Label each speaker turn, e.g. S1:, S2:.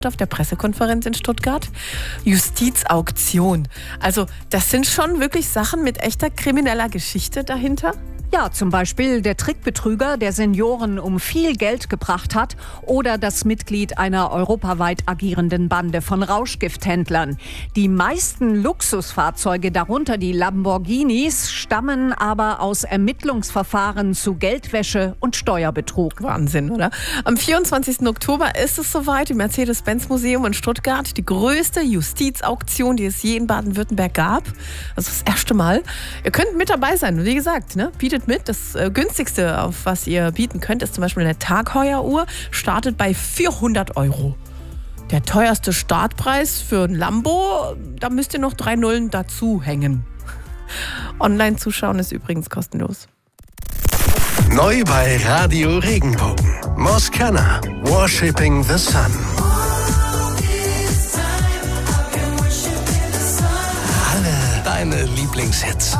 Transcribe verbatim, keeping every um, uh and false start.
S1: auf der Pressekonferenz in Stuttgart. Justizauktion. Also das sind schon wirklich Sachen mit echter krimineller Geschichte dahinter?
S2: Ja, zum Beispiel der Trickbetrüger, der Senioren um viel Geld gebracht hat, oder das Mitglied einer europaweit agierenden Bande von Rauschgifthändlern. Die meisten Luxusfahrzeuge, darunter die Lamborghinis, stammen aber aus Ermittlungsverfahren zu Geldwäsche und Steuerbetrug.
S1: Wahnsinn, oder? Am vierundzwanzigsten Oktober ist es soweit, im Mercedes-Benz-Museum in Stuttgart, die größte Justizauktion, die es je in Baden-Württemberg gab. Das ist das erste Mal. Ihr könnt mit dabei sein. Wie gesagt, ne, bietet mit. Das äh, günstigste, auf was ihr bieten könnt, ist zum Beispiel eine Tagheueruhr. Startet bei vierhundert Euro. Der teuerste Startpreis für ein Lambo, da müsst ihr noch drei Nullen dazu hängen. Online zuschauen ist übrigens kostenlos.
S3: Neu bei Radio Regenbogen. Moscana, Worshipping the Sun. Alle deine Lieblingshits.